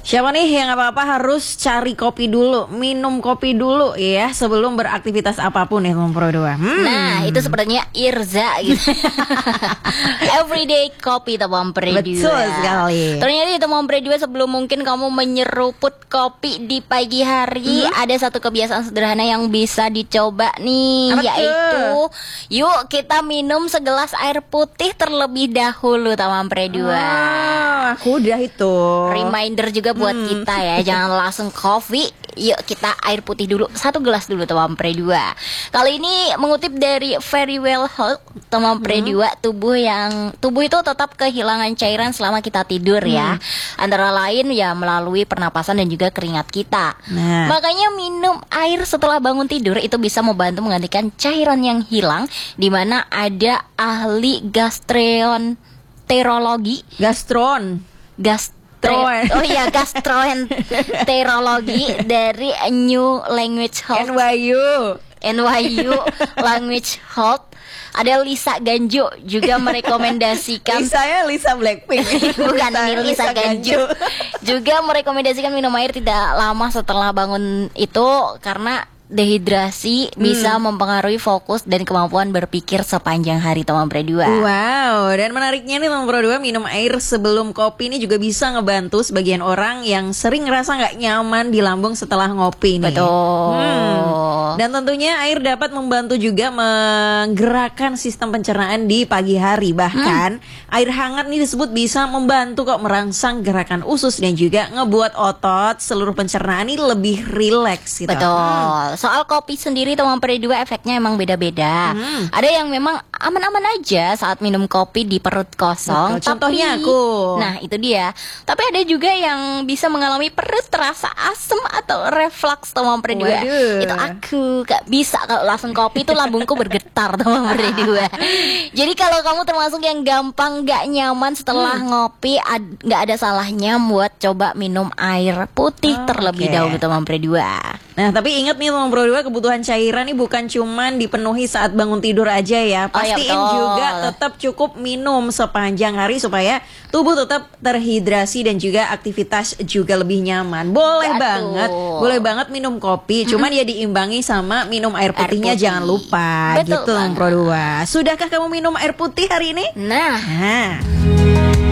Siapa nih yang apa-apa harus cari kopi dulu, minum kopi dulu ya sebelum beraktivitas apapun ya Teman Pro 2. Nah, itu sepertinya Irza gitu. Everyday kopi Teman Pro 2. Betul sekali. Ternyata di Teman Pro 2 sebelum mungkin kamu menyeruput kopi di pagi hari, ada satu kebiasaan sederhana yang bisa dicoba nih, Apa yaitu yuk kita minum segelas air putih terlebih dahulu Teman Pro 2. Aku udah itu. Reminder juga buat kita ya, jangan langsung coffee. Yuk kita air putih dulu, 1 gelas dulu Teman Pre 2. Kali ini mengutip dari Very Well Health Teman Pre 2, tubuh itu tetap kehilangan cairan selama kita tidur ya. Antara lain ya melalui pernapasan dan juga keringat kita. Makanya minum air setelah bangun tidur itu bisa membantu menggantikan cairan yang hilang, di mana ada ahli gastroenterologi gastroenterologi dari New Language Health NYU Language Health. Ada Lisa Ganjo juga merekomendasikan Lisa Blackpink. Bukan, ini Lisa Ganjo juga merekomendasikan minum air tidak lama setelah bangun itu karena dehidrasi bisa mempengaruhi fokus dan kemampuan berpikir sepanjang hari Teman Pro 2. Wow, dan menariknya nih Teman Pro 2, minum air sebelum kopi ini juga bisa ngebantu sebagian orang yang sering ngerasa nggak nyaman di lambung setelah ngopi nih. Betul. Dan tentunya air dapat membantu juga menggerakkan sistem pencernaan di pagi hari. Bahkan air hangat nih disebut bisa membantu kok merangsang gerakan usus dan juga ngebuat otot seluruh pencernaan ini lebih rileks gitu. Betul. Soal kopi sendiri Teman Pro 2 efeknya emang beda-beda. Ada yang memang aman-aman aja saat minum kopi di perut kosong. Contohnya aku. Nah itu dia. Tapi ada juga yang bisa mengalami perut terasa asam atau reflux Teman Pro 2. Itu aku gak bisa kalau langsung kopi itu lambungku bergetar Teman Pro 2. Jadi kalau kamu termasuk yang gampang gak nyaman setelah ngopi, gak ada salahnya buat coba minum air putih terlebih dahulu Teman Pro 2. Nah tapi ingat nih Teman Pro 2, kebutuhan cairan nih bukan cuman dipenuhi saat bangun tidur aja ya. Pastiin juga tetap cukup minum sepanjang hari supaya tubuh tetap terhidrasi dan juga aktivitas juga lebih nyaman. Boleh banget minum kopi, cuman ya diimbangi sama minum air putihnya, jangan lupa. Gitu Teman Pro 2. Sudahkah kamu minum air putih hari ini? Nah.